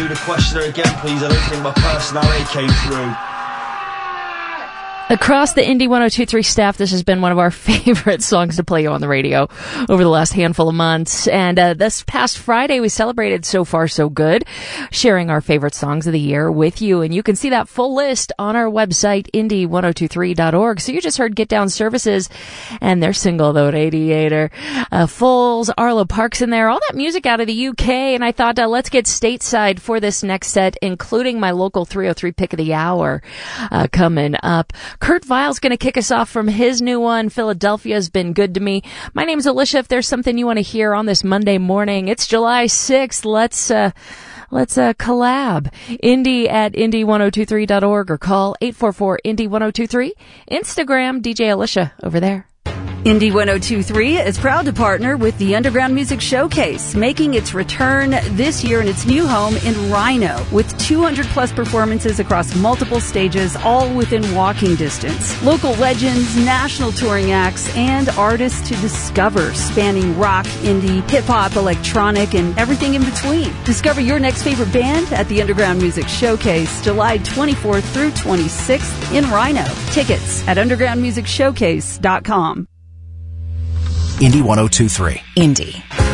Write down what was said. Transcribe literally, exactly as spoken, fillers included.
the questioner again, please? I don't think my personality came through. Across the Indie one oh two point three staff, this has been one of our favorite songs to play you on the radio over the last handful of months. And uh, this past Friday, we celebrated So Far So Good, sharing our favorite songs of the year with you. And you can see that full list on our website, indie ten twenty-three dot org. So you just heard Get Down Services and their single, The Radiator. Uh, Foals, Arlo Parks in there, all that music out of the U K. And I thought, uh, let's get stateside for this next set, including my local three oh three pick of the hour uh, coming up. Kurt Vile's going to kick us off from his new one, Philadelphia's Been Good to Me. My name's Alicia. If there's something you want to hear on this Monday morning, it's July sixth. Let's, uh, let's, uh, collab. Indie at indie ten twenty-three dot org or call eight four four indie ten twenty-three. Instagram, D J Alicia over there. Indie ten twenty-three is proud to partner with the Underground Music Showcase, making its return this year in its new home in Rhino, with two hundred plus performances across multiple stages, all within walking distance. Local legends, national touring acts, and artists to discover, spanning rock, indie, hip-hop, electronic, and everything in between. Discover your next favorite band at the Underground Music Showcase, July twenty-fourth through twenty-sixth in Rhino. Tickets at underground music showcase dot com. Indie ten twenty-three. Indie.